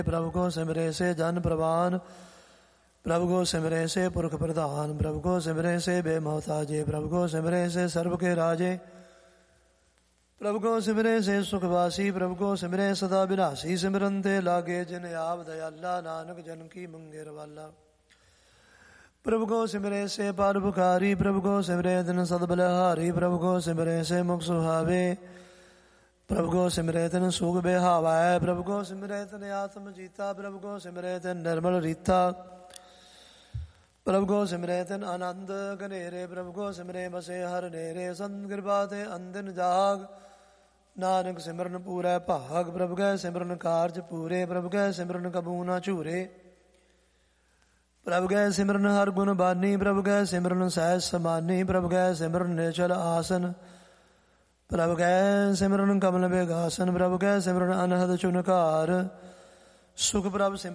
प्रभु को सिमरे से जन प्रवान, प्रभु को सिमरे से पुरख प्रधान, प्रभु को सिमरे से बेमोहताजे, प्रभु को सिमरे से सर्व के राजे, प्रभु को सिमरे से सुखवासी, प्रभु को सिमरे सदा विनाशी। सिमरन ते लागे जिन आप दयाला, नानक जन की मंगेर वाला। प्रभु को सिमरे से परोपकारी, प्रभु को सिमरे दिन सदबलहारी, प्रभु को सिमरे से मुख सुहावे, प्रभु को सिमरे तिन सुख बेहावा है, प्रभु को सिमरे तिन आत्म जीता, प्रभु को सिमरे तिन निर्मल रीता, प्रभु को सिमरे तिन आनंद गनेरे, प्रभु को सिमरे बसे हर नेरे। संत कृपा ते अंदिन जाग, नानक सिमरन पूरै भाग, प्रभु कै सिमरन कारज पूरे, प्रभु कै सिमरन कबू न झूरे, प्रभु कै सिमरन हर गुण बानी, प्रभु कै सिमरन सहज समानी, प्रभु कै सिमरन निचल आसन, प्रभु कै सिमरन कमल बेगासन, प्रभु कै सिमरन अनहद चुनकार, सुख प्रभु